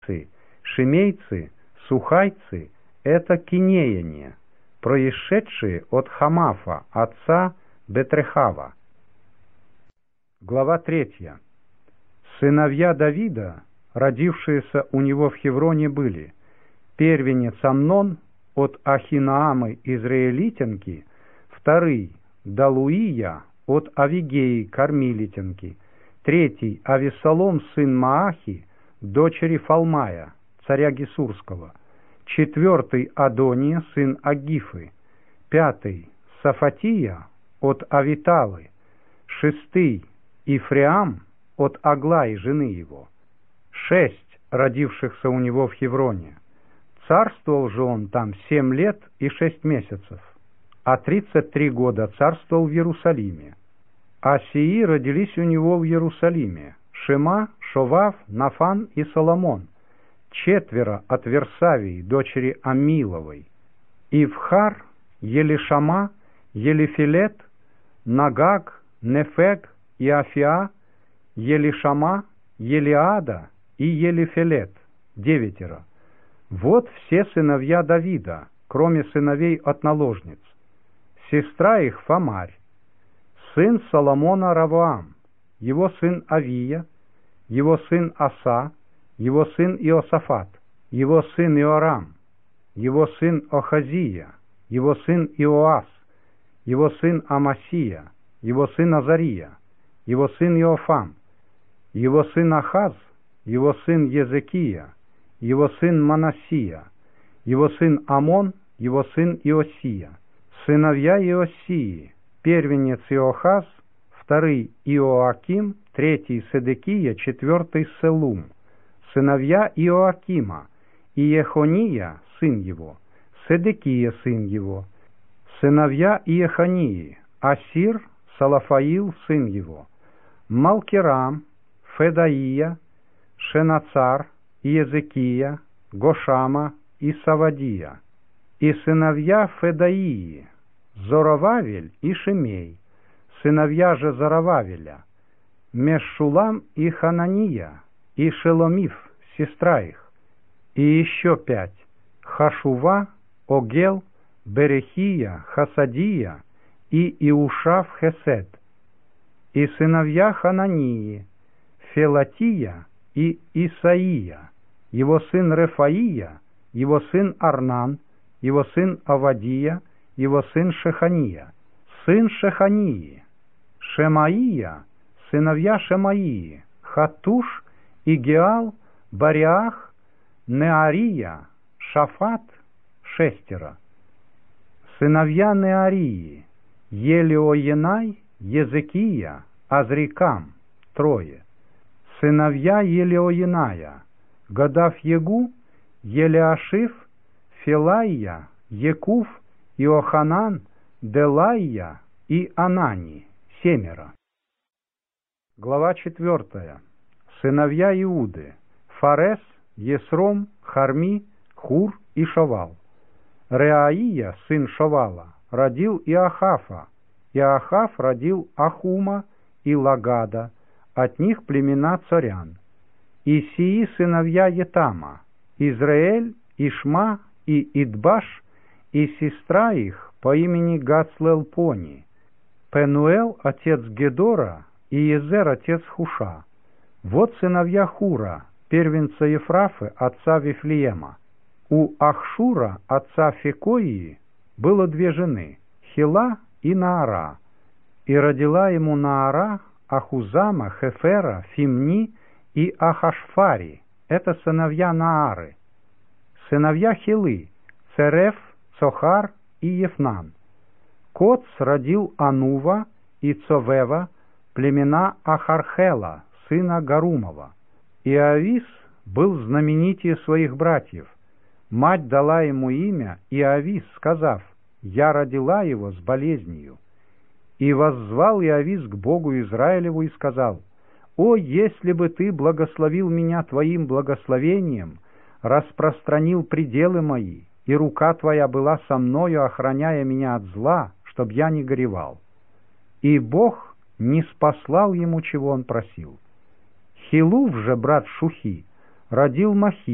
шимейцы, сухайцы — это кинеяне, происшедшие от Хамафа, отца Бетрехава. Глава 3. Сыновья Давида, родившиеся у него в Хевроне, были: первенец Амнон от Ахинаамы израилитянки, вторый Далуия от Авигеи кармилитянки, третий Авессалом сын Маахи, дочери Фалмая, царя Гесурского, четвертый Адония сын Агифы, пятый Сафатия от Авиталы, шестый Ифреам от Аглаи, жены его. 6 родившихся у него в Хевроне. Царствовал же он там 7 лет и 6 месяцев, а 33 года царствовал в Иерусалиме. А сии родились у него в Иерусалиме: Шема, Шовав, Нафан и Соломон, 4 от Версавии, дочери Амиловой, Ивхар, Елишама, Елифилет, Нагаг, Нефег и Афиа, Елишама, Елиада и Елифилет, 9. Вот все сыновья Давида, кроме сыновей от наложниц. Сестра их Фамарь. Сын Соломона Равоам, его сын Авия, его сын Аса, его сын Иосафат, его сын Иорам, его сын Охазия, его сын Иоас, его сын Амасия, его сын Азария, его сын Иофам, его сын Ахаз, его сын Езекия, его сын Манасия, его сын Амон, его сын Иосия. Сыновья Иосии: первенец Иохаз, второй Иоаким, третий Седекия, четвертый Селум. Сыновья Иоакима: Иехония, сын его, Седекия, сын его. Сыновья Иехонии: Асир, Салафаил, сын его, Малкирам, Федаия, Шенацар, Иезекия, Гошама и Савадия. И сыновья Федаии: Зоровавель и Шимей. Сыновья же Зоровавеля: Мешулам и Ханания, и Шеломиф, сестра их. И еще 5: Хашува, Огел, Берехия, Хасадия и Иушав Хесед. И сыновья Ханании: Фелатия и Исаия, его сын Рефаия, его сын Арнан, его сын Авадия, его сын Шехания. Сын Шехании: Шемаия, сыновья Шемаии: Хатуш, Игеал, Бариах, Неария, Шафат, 6. Сыновья Неарии: Елиоенай, Езекия, Азрикам, 3. Сыновья Елиоеная: Гадав-Егу, Елиашиф, Филайя, Екуф, Иоханан, Делайя и Анани, 7. Глава 4. Сыновья Иуды: Фарес, Есром, Харми, Хур и Шовал. Реаия, сын Шовала, родил Иохафа. Иохаф родил Ахума и Лагада, от них племена царян. И сии сыновья Етама: Израэль, Ишма и Идбаш, и сестра их по имени Гацлелпони, Пенуэл, отец Гедора, и Езер, отец Хуша. Вот сыновья Хура, первенца Ефрафы, отца Вифлеема. У Ахшура, отца Фекоии, было 2 жены, Хила и Наара. И родила ему Наара Ахузама, Хефера, Фимни и Ахашфари. Это сыновья Наары. Сыновья Хилы: Цереф, Цохар и Ефнан. Коц родил Анува и Цовева, племена Ахархела, сына Гарумова. И Иовис был знаменитее своих братьев. Мать дала ему имя Иовис, сказав: «Я родила его с болезнью». И воззвал Иовис к Богу Израилеву и сказал: «О, если бы ты благословил меня твоим благословением, распространил пределы мои, и рука твоя была со мною, охраняя меня от зла, чтоб я не горевал». И Бог не спаслал ему, чего он просил. Хилув же, брат Шухи, родил Махи,